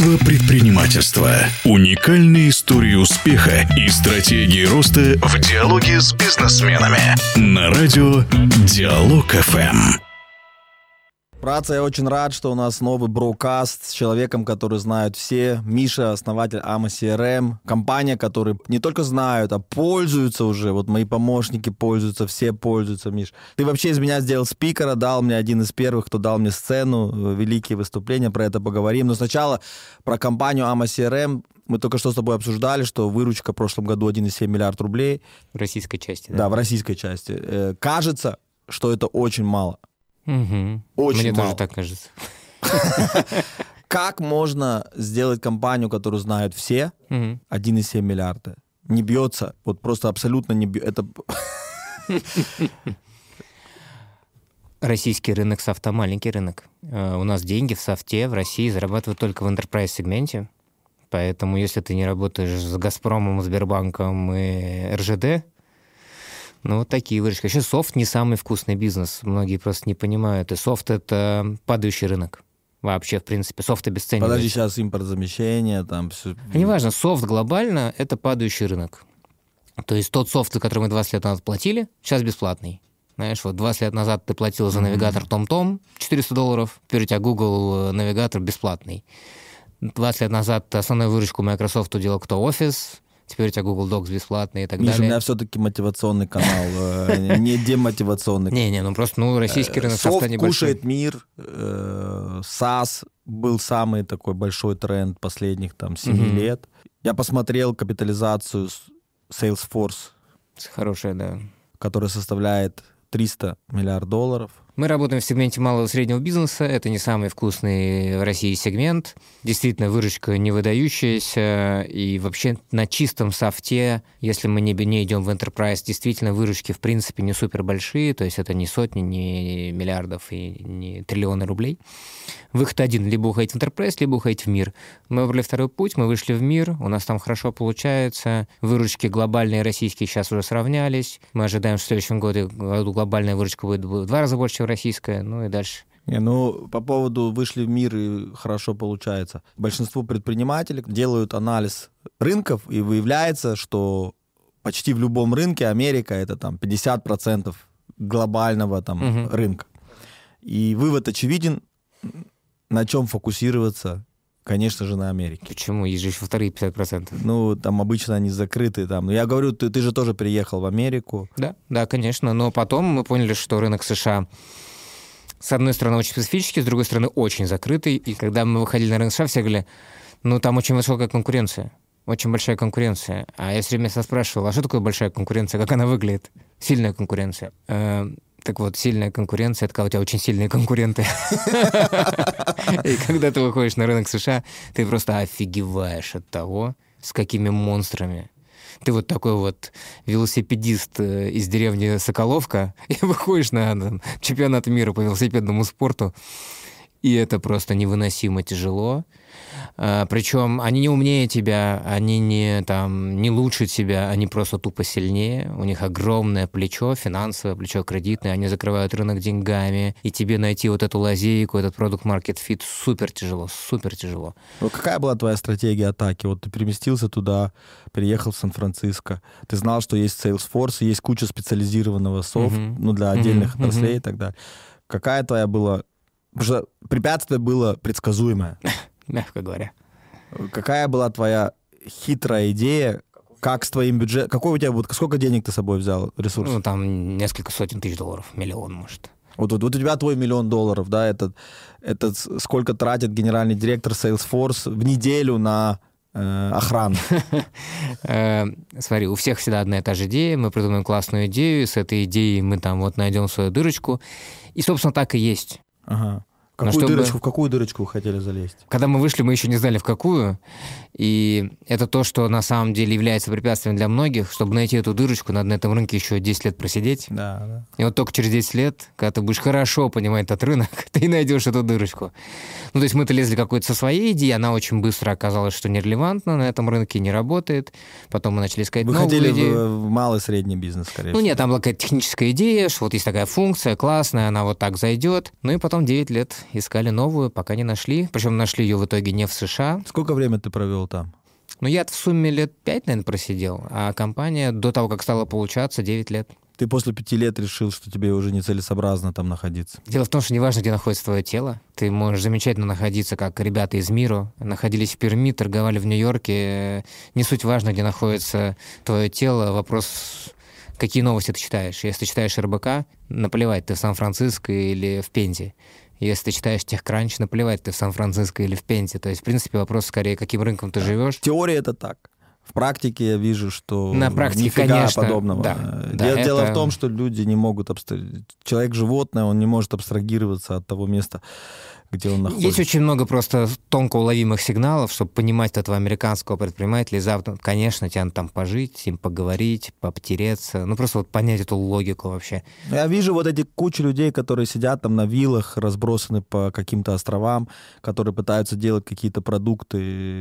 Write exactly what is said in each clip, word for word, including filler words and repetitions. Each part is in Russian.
Искусство предпринимательства. Уникальные истории успеха и стратегии роста в диалоге с бизнесменами. На радио Диалог эф эм. Братцы, я очень рад, что у нас новый брокаст с человеком, который знают все. Миша, основатель эй эм си ар эм. Компания, которую не только знают, а пользуются уже. Вот мои помощники пользуются, все пользуются, Миш. Ты вообще из меня сделал спикера, дал мне один из первых, кто дал мне сцену, великие выступления, про это поговорим. Но сначала про компанию эй эм си ар эм. Мы только что с тобой обсуждали, что выручка в прошлом году один целых семь десятых миллиарда рублей. В российской части, да? Да, в российской части. Э, кажется, что это очень мало. Угу. Очень Мне мало. тоже так кажется. Как можно сделать компанию, которую знают все, Угу. один целых семь десятых миллиарда? Не бьется, вот просто абсолютно не бьется. Это... Российский рынок софта маленький рынок. Uh, у нас деньги в софте в России зарабатывают только в enterprise-сегменте. Поэтому если ты не работаешь с «Газпромом», Сбербанком и эр жэ дэ, ну, вот такие выручки. Еще софт не самый вкусный бизнес. Многие просто не понимают. И софт — это падающий рынок. Вообще, в принципе, софт обесценивается. Подожди, сейчас импортозамещение, там все... Неважно, софт глобально — это падающий рынок. То есть тот софт, за который мы двадцать лет назад платили, сейчас бесплатный. Знаешь, вот двадцать лет назад ты платил за навигатор TomTom четыреста долларов, теперь у тебя Google навигатор бесплатный. двадцать лет назад основную выручку Microsoft делал кто? Office. Теперь у тебя Google Docs бесплатный и так Миша, далее. у меня все-таки мотивационный канал, не демотивационный. Не-не, ну просто ну, российский рынок софта небольшой. Софт кушает мир, SaaS был самый такой большой тренд последних там семи лет. Я посмотрел капитализацию Salesforce. Хорошая, да. Которая составляет триста миллиардов долларов. Мы работаем в сегменте малого и среднего бизнеса. Это не самый вкусный в России сегмент. Действительно, выручка не выдающаяся. И вообще на чистом софте, если мы не, не идем в enterprise, действительно выручки в принципе не супер большие. То есть это не сотни, не миллиардов и не триллионы рублей. Выход один. Либо уходить в enterprise, либо уходить в мир. Мы выбрали второй путь, мы вышли в мир. У нас там хорошо получается. Выручки глобальные российские сейчас уже сравнялись. Мы ожидаем, что в следующем году глобальная выручка будет в два раза больше, чем российская, ну и дальше. Не, ну, по поводу вышли в мир и хорошо получается. Большинство предпринимателей делают анализ рынков, и выявляется, что почти в любом рынке Америка — это там пятьдесят процентов глобального там угу. рынка. И вывод очевиден, на чем фокусироваться, конечно же, на Америке. Почему? Есть же еще вторые пятьдесят процентов. Ну, там обычно они закрыты. Там. Я говорю, ты, ты же тоже переехал в Америку. Да, да, конечно. Но потом мы поняли, что рынок США, с одной стороны, очень специфический, с другой стороны, очень закрытый. И когда мы выходили на рынок США, все говорили, ну, там очень высокая конкуренция. Очень большая конкуренция. А я все время себя спрашивал, а что такое большая конкуренция? Как она выглядит? Сильная конкуренция. Так вот, сильная конкуренция — это когда у тебя очень сильные конкуренты. И когда ты выходишь на рынок США, ты просто офигеваешь от того, с какими монстрами. Ты вот такой вот велосипедист из деревни Соколовка, и выходишь на, на чемпионат мира по велосипедному спорту, и это просто невыносимо тяжело. А, причем они не умнее тебя, они не, там, не лучше тебя, они просто тупо сильнее. У них огромное плечо, финансовое плечо, кредитное, они закрывают рынок деньгами, и тебе найти вот эту лазейку, этот продукт-маркет фит супер тяжело, супер тяжело. Ну, какая была твоя стратегия атаки? Вот ты переместился туда, переехал в Сан-Франциско, ты знал, что есть Salesforce, есть куча специализированного софта, uh-huh. ну, для отдельных uh-huh. отраслей uh-huh. и так далее. Какая твоя была... Потому что препятствие было предсказуемое. Мягко говоря. Какая была твоя хитрая идея, как с твоим бюджетом... Какой у тебя будет... Сколько денег ты с собой взял, ресурсов? Ну, там несколько сотен тысяч долларов, миллион, может. Вот, вот, вот у тебя твой миллион долларов, да, это, это сколько тратит генеральный директор Salesforce в неделю на э, охрану? Смотри, у всех всегда одна и та же идея, мы придумаем классную идею, с этой идеей мы там вот найдем свою дырочку, и, собственно, так и есть. Ага. Какую чтобы... дырочку, в какую дырочку вы хотели залезть? Когда мы вышли, мы еще не знали, в какую. И это то, что на самом деле является препятствием для многих. Чтобы найти эту дырочку, надо на этом рынке еще десять лет просидеть. Да, да. И вот только через десять лет, когда ты будешь хорошо понимать этот рынок, ты найдешь эту дырочку. Ну, то есть мы-то лезли какой-то со своей идеей, она очень быстро оказалась, что нерелевантна на этом рынке, не работает. Потом мы начали искать Вы новую хотели идею. в, в малый средний бизнес, скорее всего. Ну нет, там была какая-то техническая идея, что вот есть такая функция классная, она вот так зайдет. Ну и потом девять лет искали новую, пока не нашли. Причем нашли ее в итоге не в США. Сколько времени ты провел там? Ну, я в сумме лет пять, наверное, просидел, а компания до того, как стала получаться, девять лет. Ты после пяти лет решил, что тебе уже нецелесообразно там находиться? Дело в том, что неважно, где находится твое тело. Ты можешь замечательно находиться, как ребята из Миру. Находились в Перми, торговали в Нью-Йорке. Не суть важно, где находится твое тело. Вопрос, какие новости ты читаешь. Если ты читаешь эр бэ ка, наплевать, ты в Сан-Франциско или в Пензе. Если ты читаешь TechCrunch, наплевать, ты в Сан-Франциско или в Пензе. То есть, в принципе, вопрос скорее, каким рынком ты живешь. В теории это так. В практике я вижу, что на практике, нифига конечно, подобного. Да, Дело, да, дело это... в том, что люди не могут... Абстр... Человек-животное, он не может абстрагироваться от того места, где он находится. Есть очень много просто тонко уловимых сигналов, чтобы понимать этого американского предпринимателя. И завтра, конечно, тебе надо там пожить, с ним поговорить, пообтереться. Ну, просто вот понять эту логику вообще. Я вижу вот эти кучу людей, которые сидят там на виллах, разбросаны по каким-то островам, которые пытаются делать какие-то продукты.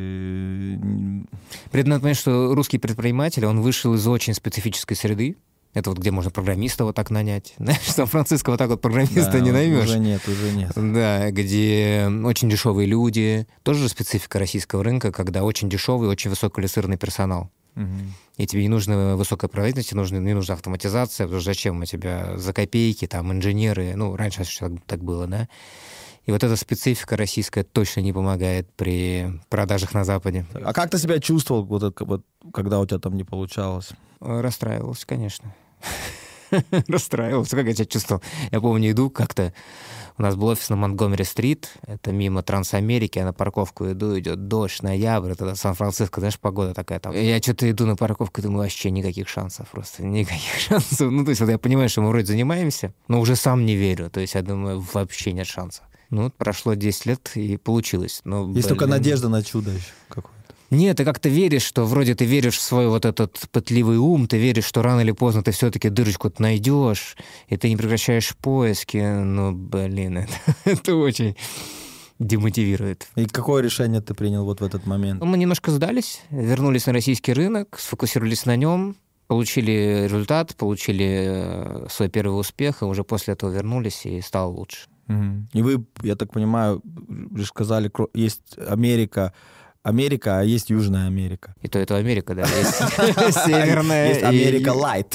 При этом надо понять, что русский предприниматель, он вышел из очень специфической среды. Это вот где можно программиста вот так нанять. Знаешь, в Сан-Франциско вот так вот программиста да, не наймешь. Уже нет, уже нет. Да, где очень дешевые люди. Тоже специфика российского рынка, когда очень дешевый, очень высококвалифицированный персонал. Угу. И тебе не нужна высокая производительность, не нужна, не нужна автоматизация, потому что зачем у тебя за копейки, там, инженеры, ну, раньше так, так было, да? И вот эта специфика российская точно не помогает при продажах на Западе. А как ты себя чувствовал, вот, это, вот, когда у тебя там не получалось? Расстраивался, конечно. Расстраивался. Как я себя чувствовал? Я помню, иду как-то... У нас был офис на Монтгомери-стрит, это мимо Трансамерики, я на парковку иду, идет дождь, ноябрь, тогда Сан-Франциско, знаешь, погода такая там. Я что-то иду на парковку и думаю, вообще никаких шансов, просто никаких шансов. Ну, то есть вот я понимаю, что мы вроде занимаемся, но уже сам не верю, то есть я думаю, вообще нет шансов. Ну, прошло десять лет, и получилось. Но, есть блин... только надежда на чудо еще какое-то. Нет, ты как-то веришь, что вроде ты веришь в свой вот этот пытливый ум, ты веришь, что рано или поздно ты все-таки дырочку найдешь, и ты не прекращаешь поиски. Ну, блин, это, это очень демотивирует. И какое решение ты принял вот в этот момент? Мы немножко сдались, вернулись на российский рынок, сфокусировались на нем, получили результат, получили свой первый успех, и уже после этого вернулись, и стало лучше. Угу. И вы, я так понимаю, лишь сказали, есть Америка, Америка, а есть Южная Америка. И то, и то Америка, да. Есть северная. Есть Америка Лайт.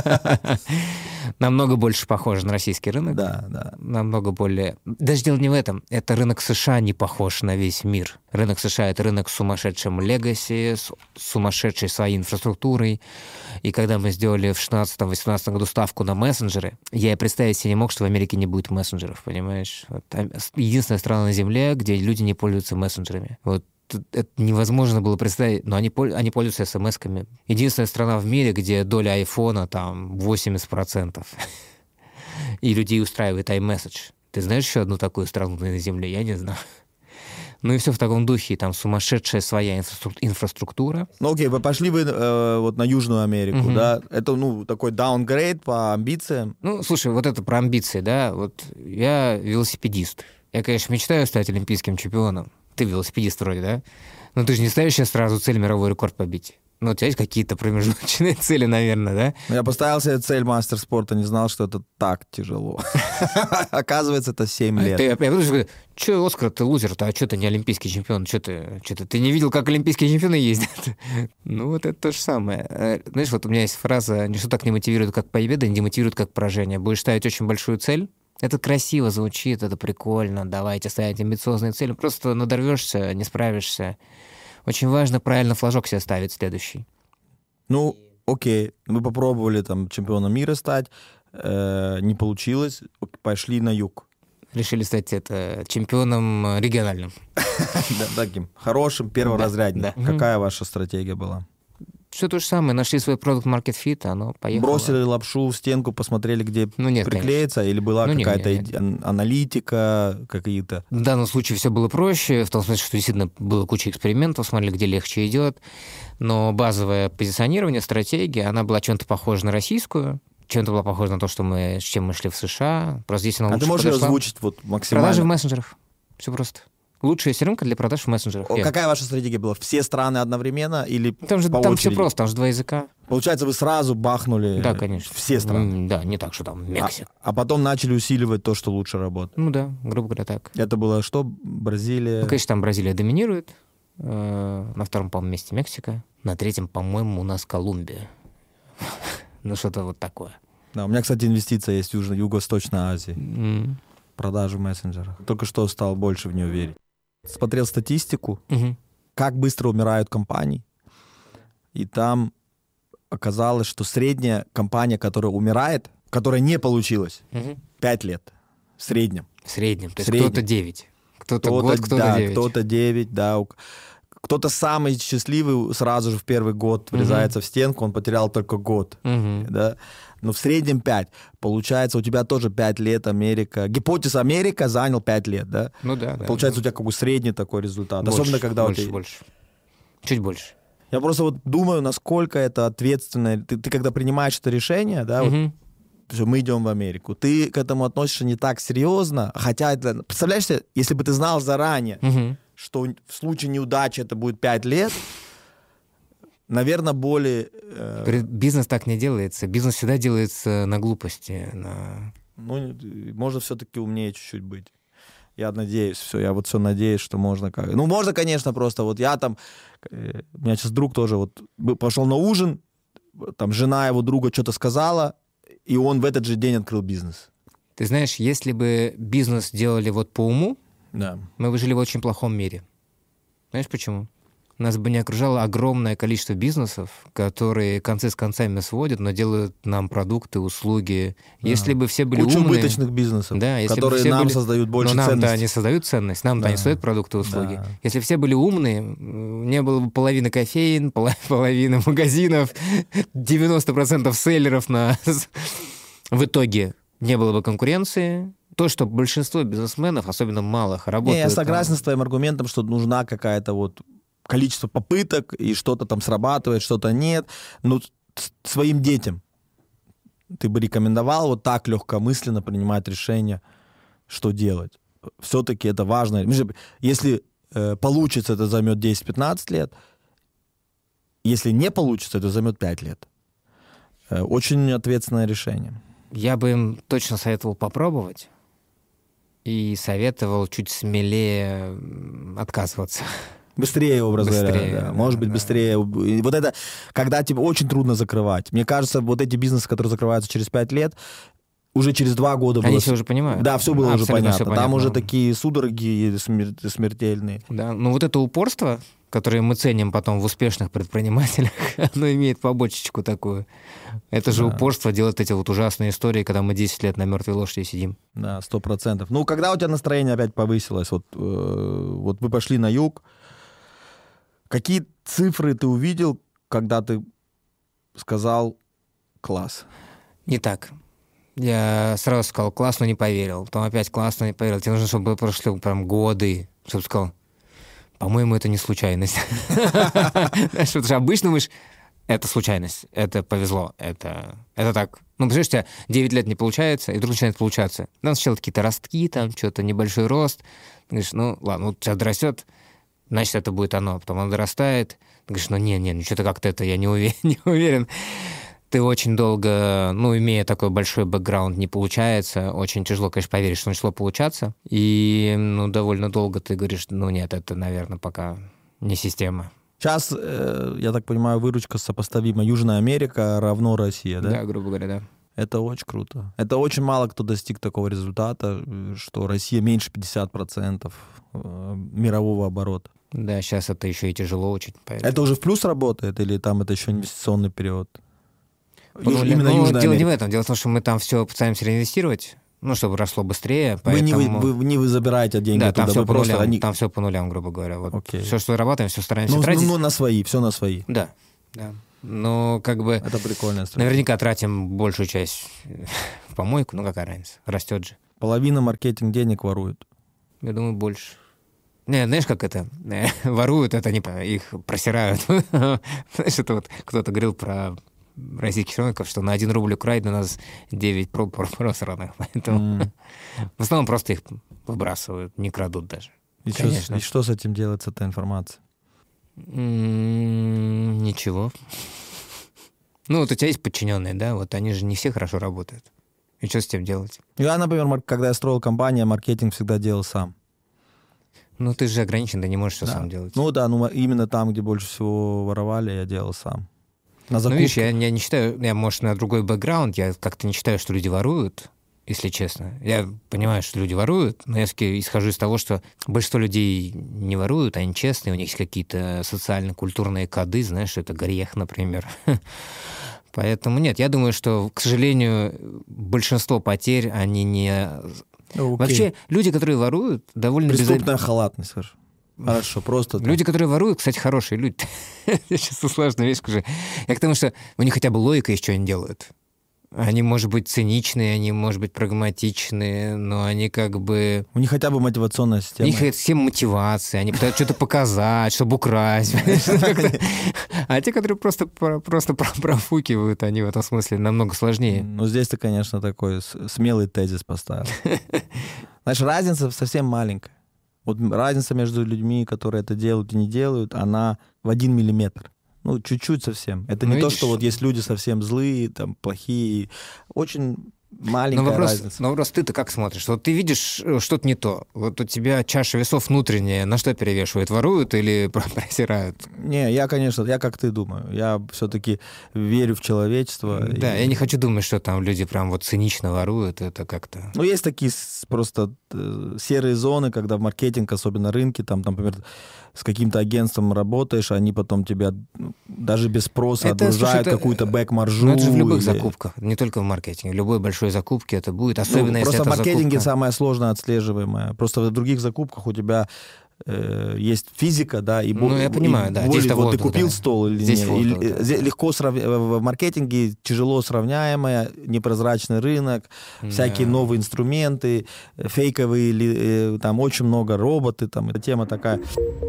Намного больше похож на российский рынок. Да, да. Намного более... Даже дело не в этом. Это рынок США не похож на весь мир. Рынок США — это рынок с сумасшедшим легаси, с сумасшедшей своей инфраструктурой. И когда мы сделали в шестнадцатом-восемнадцатом году ставку на мессенджеры, я и представить себе не мог, что в Америке не будет мессенджеров, понимаешь? Вот, единственная страна на Земле, где люди не пользуются мессенджерами. Вот это невозможно было представить, но они, они пользуются смс-ками. Единственная страна в мире, где доля айфона там восемьдесят процентов. И людей устраивает iMessage. Ты знаешь еще одну такую страну на Земле? Я не знаю. Ну и все в таком духе, там сумасшедшая своя инфраструктура. Ну окей, вы пошли вы э, вот на Южную Америку, угу. да? Это, ну, такой даунгрейд по амбициям. Ну, слушай, вот это про амбиции, да? Вот я велосипедист. Я, конечно, мечтаю стать олимпийским чемпионом. Ты велосипедист вроде, да? Но ты же не ставишь себе сразу цель мировой рекорд побить. Ну, у тебя есть какие-то промежуточные цели, наверное, да? Я поставил себе цель мастер спорта, не знал, что это так тяжело. Оказывается, это семь лет. Я говорю, что, Оскар, ты лузер-то, а что ты не олимпийский чемпион? Что ты, что ты, ты не видел, как олимпийские чемпионы ездят? Ну, вот это то же самое. Знаешь, вот у меня есть фраза, ничто так не мотивирует, как победа, не демотивирует, как поражение. Будешь ставить очень большую цель, это красиво звучит, это прикольно, давайте ставить амбициозные цели, просто надорвешься, не справишься. Очень важно правильно флажок себе ставить следующий. Ну, окей, вы попробовали там чемпионом мира стать, э, не получилось, пошли на юг. Решили стать это чемпионом региональным. Таким хорошим, перворазрядным. Какая ваша стратегия была? Все то же самое. Нашли свой продукт-маркет фит, оно поехало. Бросили лапшу в стенку, посмотрели, где ну, нет, приклеиться, конечно. Или была ну, какая-то нет, нет, нет. аналитика, какие-то? В данном случае все было проще, в том смысле, что действительно было куча экспериментов, смотрели, где легче идет, но базовое позиционирование, стратегия, она была чем-то похожа на российскую, чем-то была похожа на то, что мы, с чем мы шли в США. Просто здесь она а лучше ты можешь подошла. озвучить вот максимально? Продажи в мессенджерах. Все просто. Лучшая эс эр эм-ка для продаж в мессенджерах. О, Я. какая ваша стратегия была? Все страны одновременно или Там же по там все очереди? просто, там же два языка. Получается, вы сразу бахнули Да, конечно. все страны. М, Да, не так, что там А, Мексика. а потом начали усиливать то, что лучше работает. Ну да, грубо говоря, так. Это было что? Бразилия? Ну, конечно, там Бразилия доминирует. Э, На втором, по-моему, месте Мексика. На третьем, по-моему, у нас Колумбия. Ну, что-то вот такое. Да, у меня, кстати, инвестиция есть в Южно- Юго-Восточной Азии. М. Продажи в мессенджерах. Только что стал больше в нее верить. Смотрел статистику, Мгм. как быстро умирают компании. И там оказалось, что средняя компания, которая умирает, которая не получилась, Мгм. пять лет. В среднем. В среднем. То есть среднем. кто-то девять. Кто-то Кто-то, год, кто-то да, девять. кто-то девять, да. У- Кто-то самый счастливый сразу же в первый год врезается в стенку, он потерял только год. Мгм. Да? Но в среднем пять. Получается, у тебя тоже пять лет Америка. Гипотеза Америка занял пять лет, да? Ну да, да. Получается, у тебя как бы средний такой результат. Больше, Особенно, когда больше, у тебя... больше. Чуть больше. Я просто вот думаю, насколько это ответственно. Ты, ты когда принимаешь это решение, да, вот, Мгм. что мы идем в Америку, ты к этому относишься не так серьезно, хотя это... Представляешь себе, если бы ты знал заранее, Мгм. что в случае неудачи это будет пять лет, наверное, более... э, При- Бизнес так не делается. Бизнес всегда делается на глупости. На... ну, можно все-таки умнее чуть-чуть быть. Я надеюсь, все, я вот все надеюсь, что можно как... Ну, можно, конечно, просто вот я там... э, У меня сейчас друг тоже вот бы- пошел на ужин, там жена его друга что-то сказала, и он в этот же день открыл бизнес. Ты знаешь, если бы бизнес делали вот по уму, Да. мы бы жили в очень плохом мире. Знаешь почему? Нас бы не окружало огромное количество бизнесов, которые концы с концами сводят, но делают нам продукты, услуги. Если бы все были Куча умные... убыточных бизнесов, Да, если бы которые все нам были- создают больше но нам-то ценностей. они создают ценность, нам-то Да. они стоят продукты и услуги. Да. Если все были умные, м, не было бы половины кофеин, поло- половины магазинов, девяносто процентов селлеров на... В итоге не было бы конкуренции. То, что большинство бизнесменов, особенно малых, Не, работают... я согласен там- с твоим аргументом, что нужна какая-то вот количество попыток, и что-то там срабатывает, что-то нет. Но с- своим детям ты бы рекомендовал вот так легкомысленно принимать решение, что делать? Все-таки это важно. Если э, получится, это займет десять-пятнадцать лет. Если не получится, это займет пять лет. Э, очень ответственное решение. Я бы им точно советовал попробовать и советовал чуть смелее м, отказываться. Быстрее, образ говоря, Быстрее, да. да, Может быть, да. быстрее. И вот это, когда тебе очень трудно закрывать. Мне кажется, вот эти бизнесы, которые закрываются через пять лет, уже через два года было... Они все уже понимают. Да, все было уже Абсолютно понятно. всё Там уже понятно. такие судороги смер- смертельные. Да, ну вот это упорство, которое мы ценим потом в успешных предпринимателях, оно имеет побочечку такую. Это же Да. упорство делать эти вот ужасные истории, когда мы десять лет на мертвой лошади сидим. Да, сто процентов. Ну, когда у тебя настроение опять повысилось, вот, э, вот вы пошли на юг, какие цифры ты увидел, когда ты сказал «класс»? Не так. Я сразу сказал класс, но не поверил. Потом опять класс, но не поверил. Тебе нужно, чтобы прошло прям годы, чтобы сказал, по-моему, это не случайность. Знаешь, вот же обычно думаешь, это случайность, это повезло, это, это так. Ну, представляешь, у тебя девять лет не получается, и вдруг начинает получаться. Там сначала какие-то ростки, там что-то, небольшой рост. Ты говоришь, ну, ладно, вот сейчас дорастет, значит, это будет оно. Потом оно дорастает. Ты говоришь, ну, не, не, ну, что-то как-то это, я не уверен, не уверен. Ты очень долго, ну, имея такой большой бэкграунд, не получается. Очень тяжело, конечно, поверить, что начало получаться. И, ну, довольно долго ты говоришь, ну, нет, это, наверное, пока не система. Сейчас, э, я так понимаю, выручка сопоставима. Южная Америка равно Россия, да? Да, грубо говоря, да. Это очень круто. Это очень мало кто достиг такого результата, э, что Россия меньше пятьдесят процентов э, мирового оборота. Да, сейчас это еще и тяжело очень. Поэтому... Это уже в плюс работает или там это еще инвестиционный период? По Юж- нулям. Именно Ну, Южная дело не в Америка. этом. Дело в том, что мы там все пытаемся реинвестировать, ну, чтобы росло быстрее. Вы, Поэтому... не, вы, вы, не вы забираете деньги Да, оттуда, там все вы по просто... нулям, они- там все по нулям, грубо говоря. Вот Окей. все, что зарабатываем, все стараемся ну, тратить. ну, ну, на свои, все на свои. Да, да. Но как бы Это прикольная стратегия. наверняка тратим большую часть в помойку, ну какая разница, растет же. Половина маркетинг денег воруют. Я думаю, больше. Не, знаешь, как это? Воруют, это они их просирают. Знаешь, это вот кто-то говорил про российских чиновников, что на один рубль украдено, у нас девять просранных. Поэтому М. в основном просто их выбрасывают, не крадут даже. И что, и что с этим делать, с этой информацией? Mm, ничего. Ну, вот у тебя есть подчиненные, да? Вот они же не все хорошо работают. И что с этим делать? Я, например, когда я строил компанию, маркетинг всегда делал сам. Ну, ты же ограничен, ты не можешь все да. сам делать. Ну да, ну именно там, где больше всего воровали, я делал сам. На закупке. Ну, видишь, я, я не считаю, я, может, на другой бэкграунд, я как-то не считаю, что люди воруют, если честно. Я понимаю, что люди воруют, но я все-таки исхожу из того, что большинство людей не воруют, они честные, у них есть какие-то социально-культурные коды, знаешь, что это грех, например. Поэтому нет, я думаю, что, к сожалению, большинство потерь, они не... Okay. Вообще, люди, которые воруют, довольно... Преступная безоб... халатность, хорошо. Хорошо, просто... Люди, которые воруют, кстати, хорошие люди. Я сейчас сложную вещь скажу. Я к тому, что у них хотя бы логика есть, что они делают. Они, может быть, циничные, они, может быть, прагматичные, но они как бы... У них хотя бы мотивационная система. У них всем мотивация, они пытаются что-то показать, чтобы украсть. А те, которые просто просто профукивают, они в этом смысле намного сложнее. Ну, здесь ты, конечно, такой смелый тезис поставил. Знаешь, разница совсем маленькая. Вот разница между людьми, которые это делают и не делают, она в один миллиметр. Ну, чуть-чуть совсем. Это ну, не видишь, то, что вот есть люди совсем злые, там, плохие. Очень маленькая но вопрос, разница. Но вопрос, ты-то как смотришь? Вот ты видишь что-то не то. Вот у тебя чаша весов внутренняя на что перевешивает? Воруют или просирают? Не, я, конечно, я как ты думаю. Я все-таки верю в человечество. Да, и... я не хочу думать, что там люди прям вот цинично воруют. Это как-то... Ну, есть такие просто серые зоны, когда в маркетинг, особенно рынки, там, например, с каким-то агентством работаешь, они потом тебя даже без спроса это, отгружают слушай, какую-то бэк-маржу. Ну, это же в любых или... закупках, не только в маркетинге. В любой большой закупке это будет, особенно ну, если просто это в маркетинге закупка... самое сложное отслеживаемое. Просто в других закупках у тебя э, есть физика, да, и ну, я понимаю, да. Более, вот воздух, ты купил да. стол или здесь нет. Воздух, или, да. Легко срав... В маркетинге тяжело сравняемое, непрозрачный рынок, да. всякие новые инструменты, фейковые, там очень много роботы, там, эта тема такая...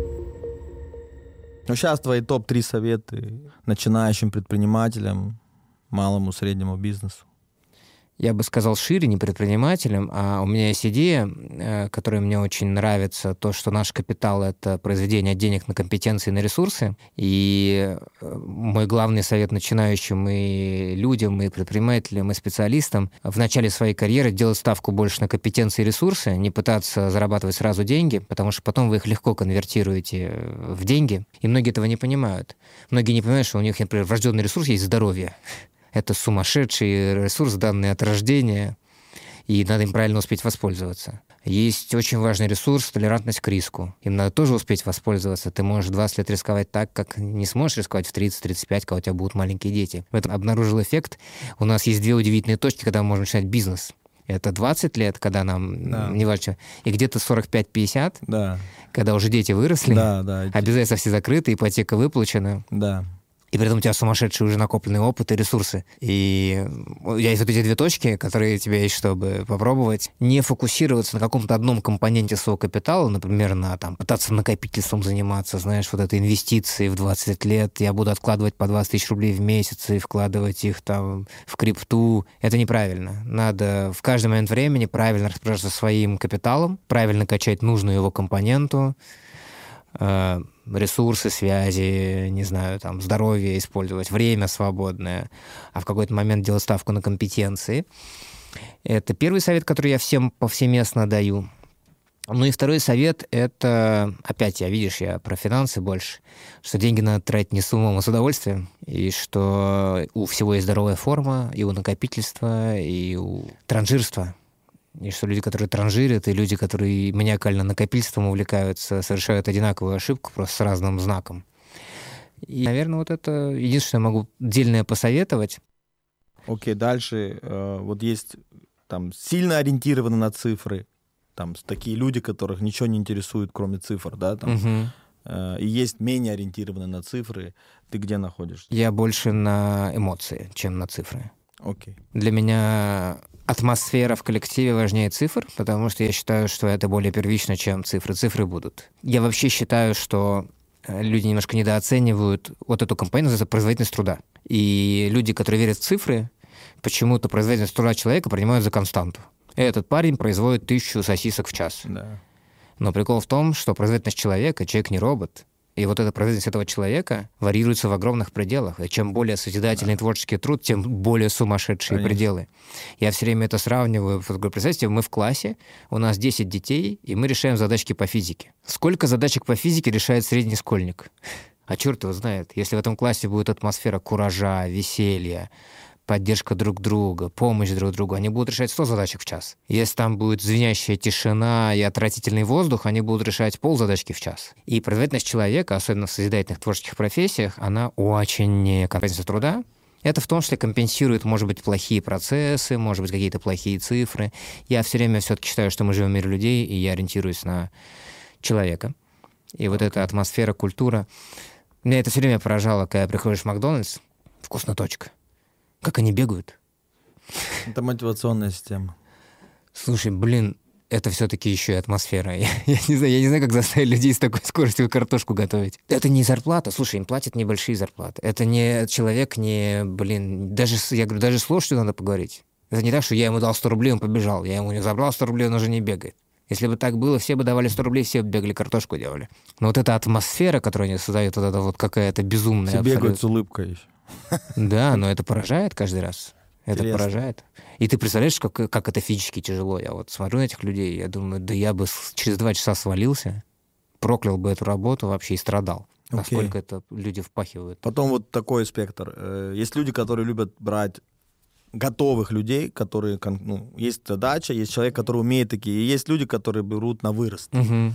Ну, сейчас твои топ три советы начинающим предпринимателям, малому, среднему бизнесу. Я бы сказал шире, не предпринимателям, а у меня есть идея, которая мне очень нравится, то, что наш капитал — это произведение денег на компетенции, на ресурсы. И мой главный совет начинающим и людям, и предпринимателям, и специалистам в начале своей карьеры делать ставку больше на компетенции и ресурсы, не пытаться зарабатывать сразу деньги, потому что потом вы их легко конвертируете в деньги, и многие этого не понимают. Многие не понимают, что у них, например, врожденный ресурс есть здоровье. Это сумасшедший ресурс, данный от рождения, и надо им правильно успеть воспользоваться. Есть очень важный ресурс — толерантность к риску. Им надо тоже успеть воспользоваться. Ты можешь двадцать лет рисковать так, как не сможешь рисковать в тридцать-тридцать пять, когда у тебя будут маленькие дети. В этом обнаружил эффект. У нас есть две удивительные точки, когда мы можем начинать бизнес. Это двадцать лет, когда нам да. не важно, и где-то сорок пять-пятьдесят, да. когда уже дети выросли, да, да. обязательства все закрыты, ипотека выплачена. Да. И при этом у тебя сумасшедший уже накопленный опыт и ресурсы. И есть вот эти две точки, которые у тебя есть, чтобы попробовать не фокусироваться на каком-то одном компоненте своего капитала, например, на там, пытаться накопительством заниматься, знаешь, вот это инвестиции в двадцать лет, я буду откладывать по двадцать тысяч рублей в месяц и вкладывать их там в крипту. Это неправильно. Надо в каждый момент времени правильно распоряжаться своим капиталом, правильно качать нужную его компоненту, ресурсы, связи, не знаю, там, здоровье использовать, время свободное, а в какой-то момент делать ставку на компетенции. Это первый совет, который я всем повсеместно даю. Ну и второй совет — это, опять, я, видишь, я про финансы больше, что деньги надо тратить не с умом, а с удовольствием, и что у всего есть здоровая форма, и у накопительства, и у транжирства. И что люди, которые транжирят, и люди, которые маниакально накопительством увлекаются, совершают одинаковую ошибку, просто с разным знаком. И, наверное, вот это единственное, что я могу отдельное посоветовать. Окей, okay, дальше. Э, вот есть там сильно ориентированы на цифры, там такие люди, которых ничего не интересует, кроме цифр, да, там. Uh-huh. Э, и есть менее ориентированные на цифры. Ты где находишься? Я больше на эмоции, чем на цифры. Окей. Okay. Для меня атмосфера в коллективе важнее цифр, потому что я считаю, что это более первично, чем цифры. Цифры будут. Я вообще считаю, что люди немножко недооценивают вот эту компоненту, это производительность труда. И люди, которые верят в цифры, почему-то производительность труда человека принимают за константу. Этот парень производит тысячу сосисок в час. Да. Но прикол в том, что производительность человека, человек не робот, и вот эта производительность этого человека варьируется в огромных пределах. И чем более созидательный да. творческий труд, тем более сумасшедшие Конечно. пределы. Я все время это сравниваю. Представьте, мы в классе, у нас десять детей, и мы решаем задачки по физике. Сколько задачек по физике решает средний школьник? А черт его знает. Если в этом классе будет атмосфера куража, веселья, поддержка друг друга, помощь друг другу, они будут решать сто задачек в час. Если там будет звенящая тишина и отвратительный воздух, они будут решать ползадачки в час. И производительность человека, особенно в созидательных творческих профессиях, она очень компетентность труда. Это в том числе компенсирует, может быть, плохие процессы, может быть, какие-то плохие цифры. Я все время все-таки считаю, что мы живем в мире людей, и я ориентируюсь на человека. И вот эта атмосфера, культура. Меня это все время поражало, когда приходишь в Макдональдс, вкусно точка. Как они бегают? Это мотивационная система. Слушай, блин, это все-таки еще и атмосфера. Я, я, не знаю, я не знаю, как заставить людей с такой скоростью картошку готовить. Это не зарплата. Слушай, им платят небольшие зарплаты. Это не человек, не, блин, даже, я говорю, даже с лошадью надо поговорить. Это не так, что я ему дал сто рублей, он побежал. Я ему не забрал сто рублей, он уже не бегает. Если бы так было, все бы давали сто рублей, все бы бегали, картошку делали. Но вот эта атмосфера, которую они создают, вот эта вот какая-то безумная... Все абсолютно. Бегают с улыбкой еще. Да, но это поражает каждый раз. Это Интересно. поражает. И ты представляешь, как, как это физически тяжело. Я вот смотрю на этих людей, я думаю, да я бы через два часа свалился, проклял бы эту работу вообще и страдал. Okay. Насколько это люди впахивают. Потом вот такой спектр. Есть люди, которые любят брать готовых людей, которые... Ну, есть задача, есть человек, который умеет такие. И есть люди, которые берут на вырост. Угу.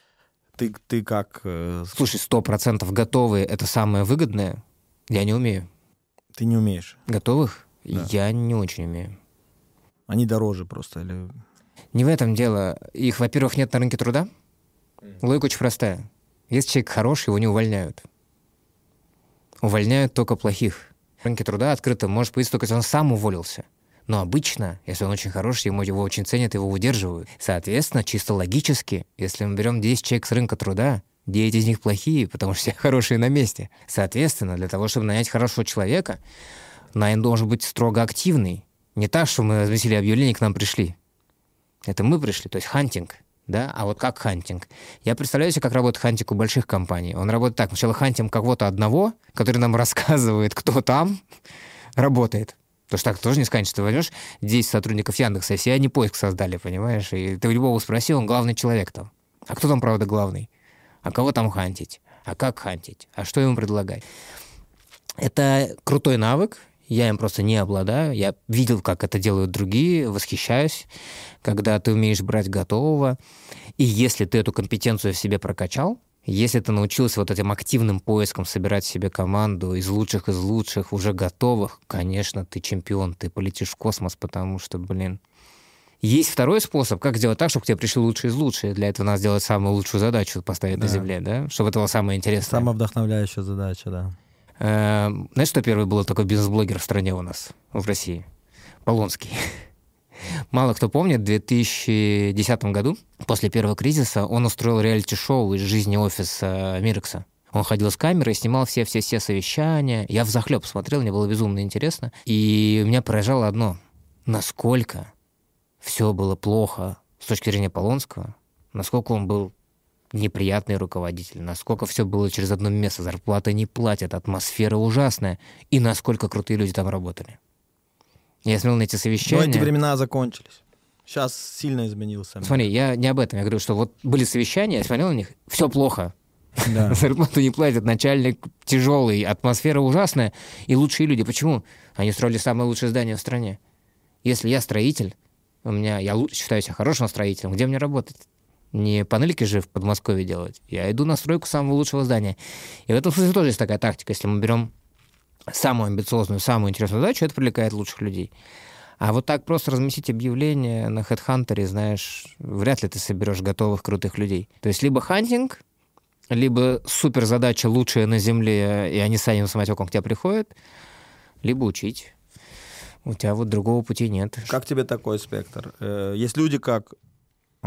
Ты, ты как... Слушай, сто процентов готовые — это самое выгодное. Я не умею. Ты не умеешь? Готовых? Да. Я не очень умею. Они дороже просто? Или... Не в этом дело. Их, во-первых, нет на рынке труда. Mm. Логика очень простая. Если человек хороший, его не увольняют. Увольняют только плохих. На рынке труда открыто может появиться только, если он сам уволился. Но обычно, если он очень хороший, ему его очень ценят, его удерживают. Соответственно, чисто логически, если мы берем десять человек с рынка труда, девять из них плохие, потому что все хорошие на месте. Соответственно, для того, чтобы нанять хорошего человека, найм должен быть строго активный. Не так, что мы разместили объявление, к нам пришли. Это мы пришли, то есть хантинг. Да? А вот как хантинг? Я представляю себе, как работает хантинг у больших компаний. Он работает так. Сначала хантим кого-то одного, который нам рассказывает, кто там работает. Потому что так тоже не скажешь, ты возьмешь десять сотрудников Яндекса, и все они поиск создали, понимаешь? И ты у любого спросил, он главный человек там. А кто там, правда, главный? А кого там хантить? А как хантить? А что ему предлагать? Это крутой навык, я им просто не обладаю. Я видел, как это делают другие, восхищаюсь, когда ты умеешь брать готового. И если ты эту компетенцию в себе прокачал, если ты научился вот этим активным поиском собирать себе команду из лучших из лучших, уже готовых, конечно, ты чемпион, ты полетишь в космос, потому что, блин... Есть второй способ, как сделать так, чтобы к тебе пришли лучшие из лучших. Для этого надо сделать самую лучшую задачу, поставить да. на земле, да? Чтобы это было самое интересное. Самая вдохновляющая задача, да. Э, знаешь, что первый был такой бизнес-блогер в стране у нас, в России? Полонский. Мало кто помнит, в две тысячи десятом году, после первого кризиса, он устроил реалити-шоу из жизни офиса Мирекса. Он ходил с камерой, снимал все-все-все совещания. Я взахлеб смотрел, мне было безумно интересно. И меня поражало одно. Насколько... все было плохо с точки зрения Полонского, насколько он был неприятный руководитель, насколько все было через одно место, зарплаты не платят, атмосфера ужасная, и насколько крутые люди там работали. Я смотрел на эти совещания... Но эти времена закончились. Сейчас сильно изменился. Смотри, я не об этом, я говорю, что вот были совещания, я смотрел на них, все плохо. Да. Зарплату не платят, начальник тяжелый, атмосфера ужасная, и лучшие люди. Почему? Они строили самое лучшее здание в стране. Если я строитель, у меня, я считаю себя хорошим строителем. Где мне работать? Не панельки же в Подмосковье делать. Я иду на стройку самого лучшего здания. И в этом смысле тоже есть такая тактика. Если мы берем самую амбициозную, самую интересную задачу, это привлекает лучших людей. А вот так просто разместить объявление на HeadHunter, знаешь, вряд ли ты соберешь готовых крутых людей. То есть либо хантинг, либо суперзадача лучшая на земле, и они сами самотеком к тебе приходят, либо учить. У тебя вот другого пути нет. Как тебе такой спектр? Есть люди, как